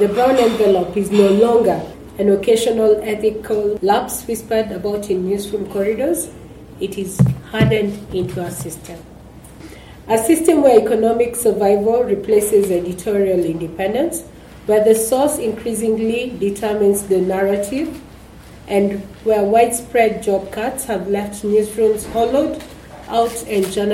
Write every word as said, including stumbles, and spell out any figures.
The brown envelope is no longer an occasional ethical lapse whispered about in newsroom corridors. It is hardened into our system. A system where economic survival replaces editorial independence, where the source increasingly determines the narrative, and where widespread job cuts have left newsrooms hollowed out and journalists